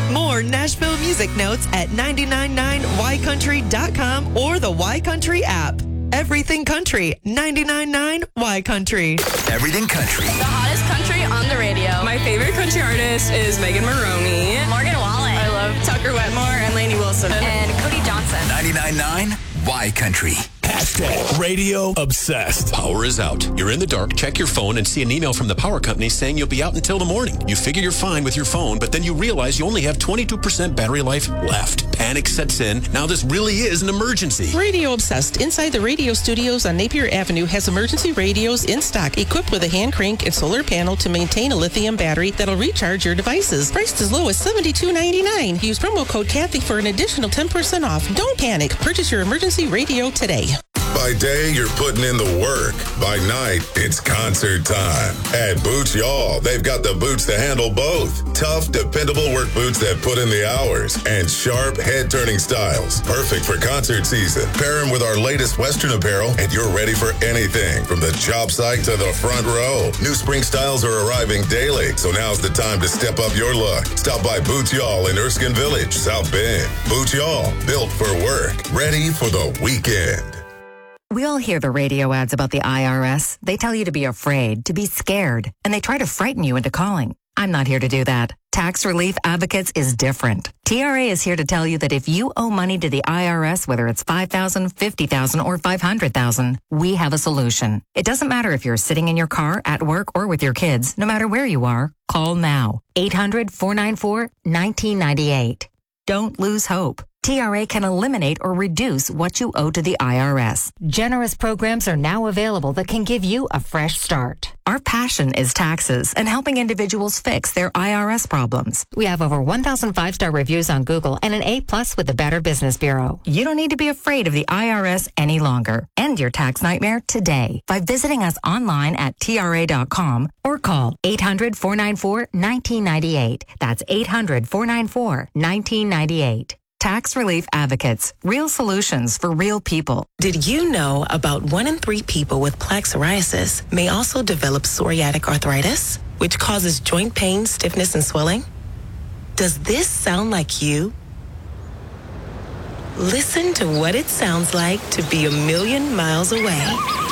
More Nashville music notes at 999ycountry.com or the Y Country app. Everything Country, 99.9 Y Country. Everything Country. The hottest country on the radio. My favorite country artist is Megan Maroney. Morgan Wallen. I love Tucker Wetmore and Lainey Wilson. And Cody Johnson. 99.9 Y Country. Hashtag Radio Obsessed. Power is out. You're in the dark, check your phone, and see an email from the power company saying you'll be out until the morning. You figure you're fine with your phone, but then you realize you only have 22% battery life left. Panic sets in. Now this really is an emergency. Radio Obsessed, inside the radio studios on Napier Avenue, has emergency radios in stock, equipped with a hand crank and solar panel to maintain a lithium battery that'll recharge your devices. Priced as low as $72.99. Use promo code Kathy for an additional 10% off. Don't panic. Purchase your emergency radio today. By day, you're putting in the work. By night, it's concert time. At Boots Y'all, they've got the boots to handle both. Tough, dependable work boots that put in the hours. And sharp, head-turning styles. Perfect for concert season. Pair them with our latest Western apparel, and you're ready for anything. From the job site to the front row. New spring styles are arriving daily, so now's the time to step up your look. Stop by Boots Y'all in Erskine Village, South Bend. Boots Y'all, built for work. Ready for the weekend. We all hear the radio ads about the IRS. They tell you to be afraid, to be scared, and they try to frighten you into calling. I'm not here to do that. Tax Relief Advocates is different. TRA is here to tell you that if you owe money to the IRS, whether it's $5,000, $50,000, or $500,000, we have a solution. It doesn't matter if you're sitting in your car, at work, or with your kids. No matter where you are, call now. 800-494-1998. Don't lose hope. TRA can eliminate or reduce what you owe to the IRS. Generous programs are now available that can give you a fresh start. Our passion is taxes and helping individuals fix their IRS problems. We have over 1,000 5-star reviews on Google and an A+ with the Better Business Bureau. You don't need to be afraid of the IRS any longer. End your tax nightmare today by visiting us online at TRA.com or call 800-494-1998. That's 800-494-1998. Tax Relief Advocates. Real solutions for real people. Did you know about 1 in 3 people with plaque psoriasis may also develop psoriatic arthritis, which causes joint pain, stiffness, and swelling? Does this sound like you? Listen to what it sounds like to be a million miles away.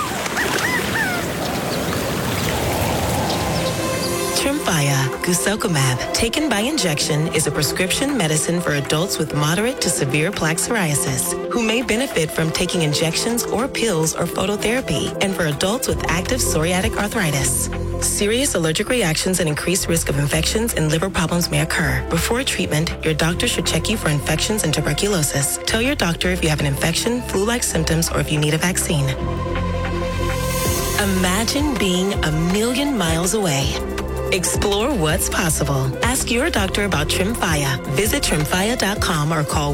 Tremfya, guselkumab, taken by injection, is a prescription medicine for adults with moderate to severe plaque psoriasis who may benefit from taking injections or pills or phototherapy, and for adults with active psoriatic arthritis. Serious allergic reactions and increased risk of infections and liver problems may occur. Before treatment, your doctor should check you for infections and tuberculosis. Tell your doctor if you have an infection, flu-like symptoms, or if you need a vaccine. Imagine being a million miles away. Explore what's possible. Ask your doctor about Tremfya. Visit Tremfya.com or call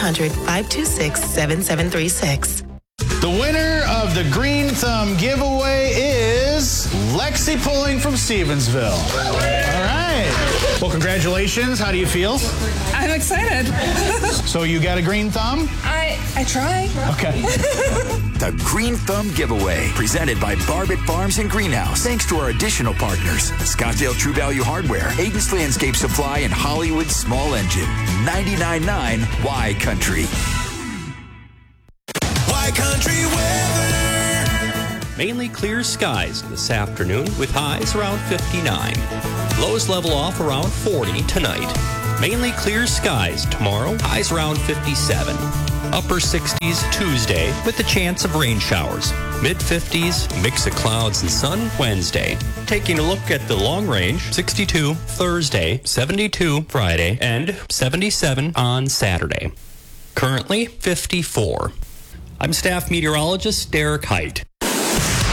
1-800-526-7736. The winner of the Green Thumb giveaway is Lexi Pulling from Stevensville. All right. Well, congratulations. How do you feel? I'm excited. So you got a green thumb? I try. Okay. The Green Thumb Giveaway, presented by Barbet Farms and Greenhouse. Thanks to our additional partners, Scottsdale True Value Hardware, Aiden's Landscape Supply, and Hollywood Small Engine. 99.9 Y Country. Y Country weather. Mainly clear skies this afternoon with highs around 59. Lows level off around 40 tonight. Mainly clear skies tomorrow, highs around 57. Upper 60s Tuesday with the chance of rain showers. Mid-50s, mix of clouds and sun Wednesday. Taking a look at the long range, 62 Thursday, 72 Friday, and 77 on Saturday. Currently 54. I'm staff meteorologist Derek Height.